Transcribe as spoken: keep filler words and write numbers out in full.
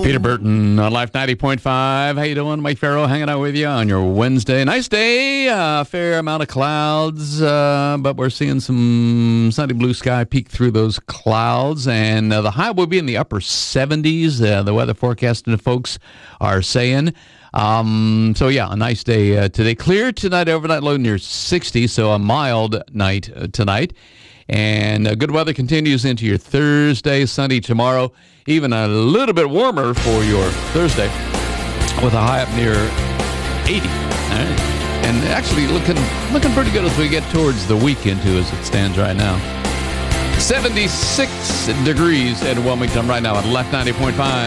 Peter Burton on Life ninety point five. How you doing? Mike Farrow hanging out with you on your Wednesday. Nice day, a uh, fair amount of clouds, uh, but we're seeing some sunny blue sky peek through those clouds, and uh, the high will be in the upper seventies, uh, the weather forecasting folks are saying. Um, so, yeah, a nice day uh, today. Clear tonight, overnight low near sixty, so a mild night uh, tonight. And uh, good weather continues into your Thursday, sunny tomorrow, even a little bit warmer for your Thursday with a high up near eighty. All right. And actually looking looking pretty good as we get towards the weekend, too, as it stands right now. seventy-six degrees in Wilmington right now at Life ninety point five.